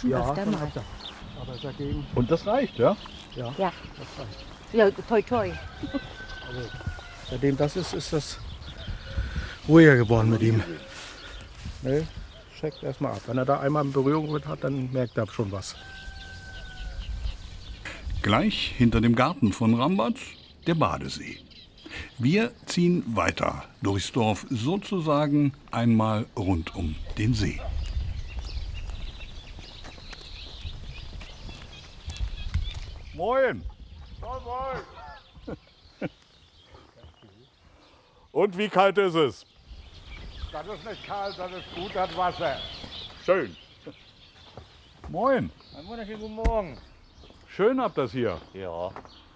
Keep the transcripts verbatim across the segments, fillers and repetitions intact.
schon Ja, öfter schon mal. öfter. Aber dagegen, Und das reicht, ja? ja, Ja. das reicht. Ja, toi toi. Also, seitdem das ist, ist das ruhiger geworden mit ihm. Ne? Checkt erstmal ab. Wenn er da einmal in Berührung mit hat, dann merkt er schon was. Gleich hinter dem Garten von Rambatz der Badesee. Wir ziehen weiter durchs Dorf, sozusagen einmal rund um den See. Moin! Und wie kalt ist es? Das ist nicht kalt, das ist gut, das Wasser. Schön. Moin. Einen wunderschönen guten Morgen. Schön habt das hier. Ja.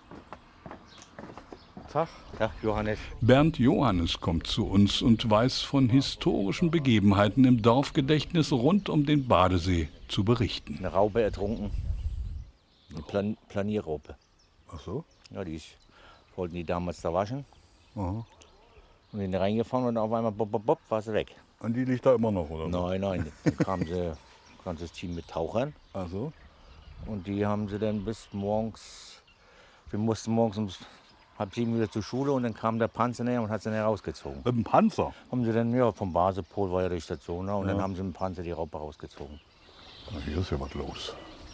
Tag. Tag, Johannes. Bernd Johannes kommt zu uns und weiß von historischen Begebenheiten im Dorfgedächtnis rund um den Badesee zu berichten. Eine Raupe ertrunken. Eine Plan Planierraupe. Ach so? Ja, die ist, wollten die damals da waschen. Aha. Und sind reingefahren und auf einmal bop, bop, bop, war sie weg. Und die liegt da immer noch, oder? Nein, nein. Dann kam sie, ganzes Team mit Tauchern. Ach so? Und die haben sie dann bis morgens, wir mussten morgens um halb sieben wieder zur Schule und dann kam der Panzer näher und hat sie dann rausgezogen. Mit dem Panzer? Haben sie dann, ja, vom Basepol war ja die Station, ne? Und Ja. dann haben sie mit dem Panzer die Raupe rausgezogen. Na, hier ist ja was los.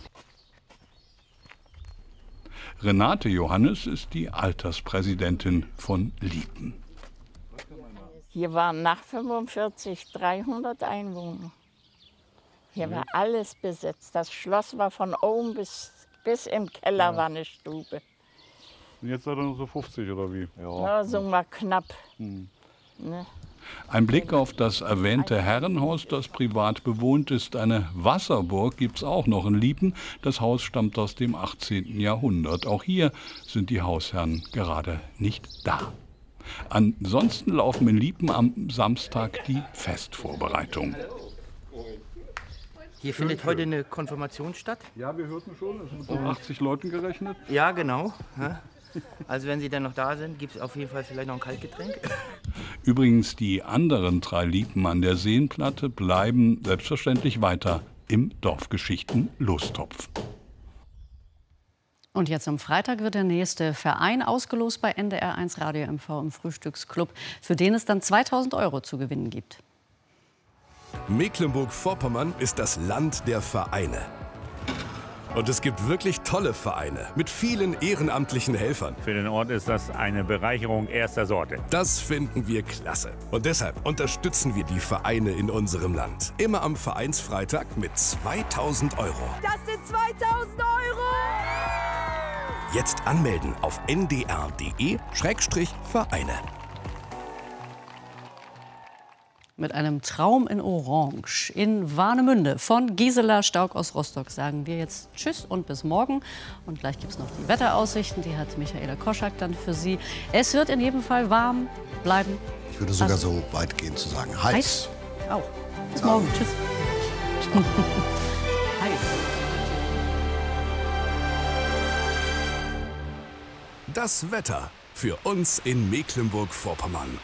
Renate Johannes ist die Alterspräsidentin von Liepen. Hier waren nach fünfundvierzig dreihundert Einwohner. Hier war alles besetzt. Das Schloss war von oben bis, bis im Keller Ja. war eine Stube. Und jetzt seid ihr noch so fünfzig oder wie? Ja, so mal knapp. Hm. Ne? Ein Blick auf das erwähnte Herrenhaus, das privat bewohnt ist. Eine Wasserburg gibt es auch noch in Liepen. Das Haus stammt aus dem achtzehnten Jahrhundert. Auch hier sind die Hausherren gerade nicht da. Ansonsten laufen in Liepen am Samstag die Festvorbereitungen. Hier findet heute eine Konfirmation statt. Ja, wir hörten schon, es sind mit achtzig Leuten gerechnet. Ja, genau. Ja. Also wenn Sie dann noch da sind, gibt es auf jeden Fall vielleicht noch ein Kaltgetränk. Übrigens, die anderen drei Liepen an der Seenplatte bleiben selbstverständlich weiter im Dorfgeschichten-Lostopf. Und jetzt am Freitag wird der nächste Verein ausgelost bei N D R eins Radio M V im Frühstücksclub, für den es dann zweitausend Euro zu gewinnen gibt. Mecklenburg-Vorpommern ist das Land der Vereine. Und es gibt wirklich tolle Vereine mit vielen ehrenamtlichen Helfern. Für den Ort ist das eine Bereicherung erster Sorte. Das finden wir klasse. Und deshalb unterstützen wir die Vereine in unserem Land. Immer am Vereinsfreitag mit zweitausend Euro. Das sind zweitausend Euro! Jetzt anmelden auf n d r punkt d e Schrägstrich Vereine. Mit einem Traum in Orange in Warnemünde von Gisela Staug aus Rostock sagen wir jetzt Tschüss und bis morgen. Und gleich gibt es noch die Wetteraussichten, die hat Michaela Koschak dann für Sie. Es wird in jedem Fall warm bleiben. Ich würde sogar Also, so weit gehen zu sagen, heiß. heiß. Auch. Bis morgen. Tschüss. Heiß. Das Wetter für uns in Mecklenburg-Vorpommern.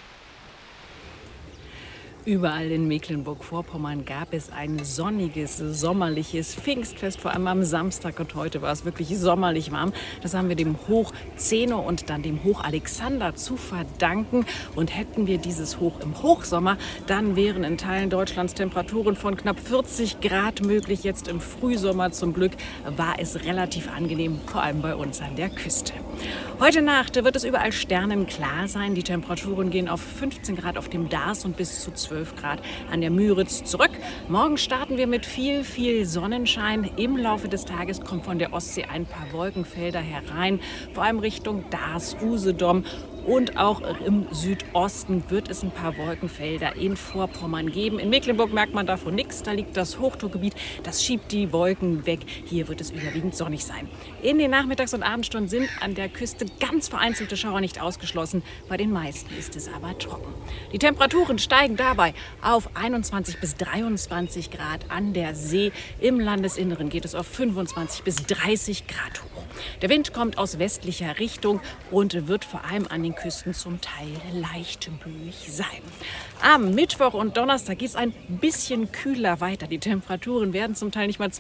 Überall in Mecklenburg-Vorpommern gab es ein sonniges, sommerliches Pfingstfest, vor allem am Samstag. Und heute war es wirklich sommerlich warm. Das haben wir dem Hoch Zeno und dann dem Hoch Alexander zu verdanken. Und hätten wir dieses Hoch im Hochsommer, dann wären in Teilen Deutschlands Temperaturen von knapp vierzig Grad möglich. Jetzt im Frühsommer zum Glück war es relativ angenehm, vor allem bei uns an der Küste. Heute Nacht wird es überall sternenklar sein. Die Temperaturen gehen auf fünfzehn Grad auf dem Dars und bis zu zwölf Grad an der Müritz zurück. Morgen starten wir mit viel, viel Sonnenschein. Im Laufe des Tages kommt von der Ostsee ein paar Wolkenfelder herein, vor allem Richtung Dars, Usedom. Und auch im Südosten wird es ein paar Wolkenfelder in Vorpommern geben. In Mecklenburg merkt man davon nichts. Da liegt das Hochdruckgebiet, das schiebt die Wolken weg. Hier wird es überwiegend sonnig sein. In den Nachmittags- und Abendstunden sind an der Küste ganz vereinzelte Schauer nicht ausgeschlossen. Bei den meisten ist es aber trocken. Die Temperaturen steigen dabei auf einundzwanzig bis dreiundzwanzig Grad an der See. Im Landesinneren geht es auf fünfundzwanzig bis dreißig Grad hoch. Der Wind kommt aus westlicher Richtung und wird vor allem an den Küsten zum Teil leicht böig sein. Am Mittwoch und Donnerstag geht es ein bisschen kühler weiter. Die Temperaturen werden zum Teil nicht mal